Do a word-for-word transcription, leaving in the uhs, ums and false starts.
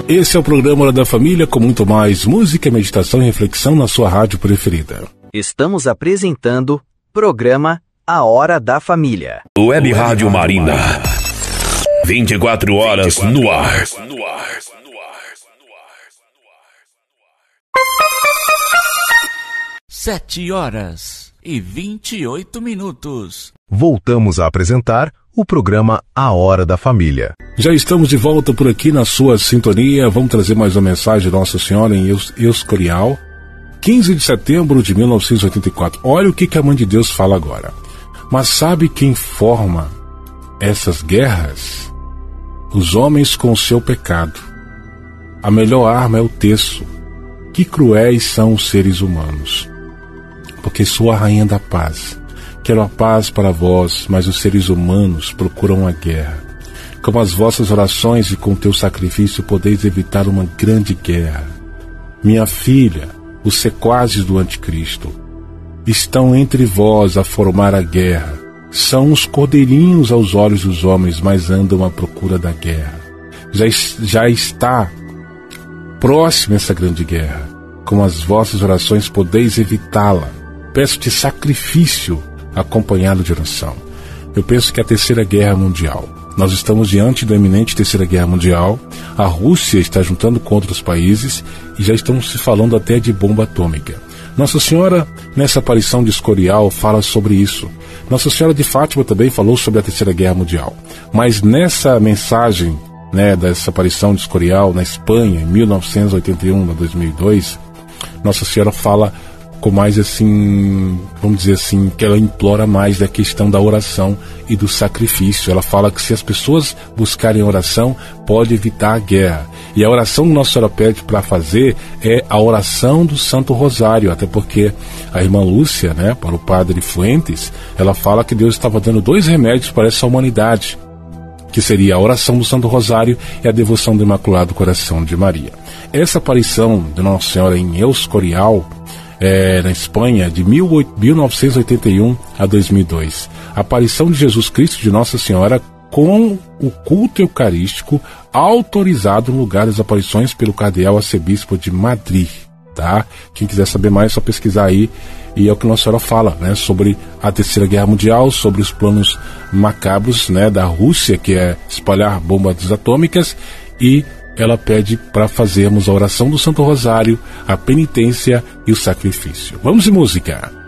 Esse é o programa Hora da Família, com muito mais música, meditação e reflexão na sua rádio preferida. Estamos apresentando programa A Hora da Família. Web Rádio Marina. vinte e quatro horas no ar. Sete horas e vinte e oito minutos. Voltamos a apresentar o programa A Hora da Família. Já estamos de volta por aqui na sua sintonia. Vamos trazer mais uma mensagem de Nossa Senhora em Escorial, quinze de setembro de mil novecentos e oitenta e quatro. Olha o que, que a Mãe de Deus fala agora. Mas sabe quem forma essas guerras? Os homens com o seu pecado. A melhor arma é o terço. Que cruéis são os seres humanos. Porque sou a rainha da paz. Quero a paz para vós, mas os seres humanos procuram a guerra. Com as vossas orações e com teu sacrifício podeis evitar uma grande guerra. Minha filha, os sequazes do anticristo estão entre vós a formar a guerra. São os cordeirinhos aos olhos dos homens, mas andam à procura da guerra. Já, já está próxima essa grande guerra. Com as vossas orações podeis evitá-la. Peço-te sacrifício acompanhado de oração. Eu penso que é a terceira guerra mundial. Nós estamos diante da iminente terceira guerra mundial. A Rússia está juntando com outros países e já estamos se falando até de bomba atômica. Nossa Senhora, nessa aparição de Escorial, fala sobre isso. Nossa Senhora de Fátima também falou sobre a terceira guerra mundial. Mas nessa mensagem, né, dessa aparição de Escorial na Espanha, em mil novecentos e oitenta e um a dois mil e dois, Nossa Senhora fala com mais assim, vamos dizer assim, que ela implora mais da questão da oração e do sacrifício. Ela fala que se as pessoas buscarem oração, pode evitar a guerra. E a oração que Nossa Senhora pede para fazer é a oração do Santo Rosário, até porque a irmã Lúcia, né, para o padre Fuentes, ela fala que Deus estava dando dois remédios para essa humanidade, que seria a oração do Santo Rosário e a devoção do Imaculado Coração de Maria. Essa aparição de Nossa Senhora em Escorial, É, na Espanha, de mil novecentos e oitenta e um a dois mil e dois. A aparição de Jesus Cristo de Nossa Senhora com o culto eucarístico autorizado no lugar das aparições pelo cardeal arcebispo de Madrid, tá? Quem quiser saber mais é só pesquisar aí, e é o que Nossa Senhora fala, né, sobre a Terceira Guerra Mundial, sobre os planos macabros, né, da Rússia, que é espalhar bombas atômicas, e ela pede para fazermos a oração do Santo Rosário, a penitência e o sacrifício. Vamos de música!